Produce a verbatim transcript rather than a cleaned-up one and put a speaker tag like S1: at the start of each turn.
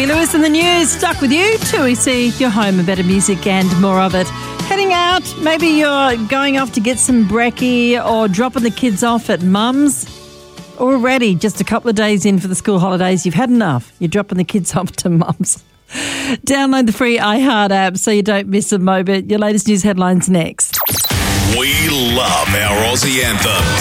S1: Lewis in the news. Stuck with you till we see your home, a better music and more of it. Heading out, maybe you're going off to get some brekkie or dropping the kids off at mum's. Already, just a couple of days in for the school holidays, you've had enough. You're dropping the kids off to mum's. Download the free iHeart app so you don't miss a moment. Your latest news headlines next.
S2: We love our Aussie anthem.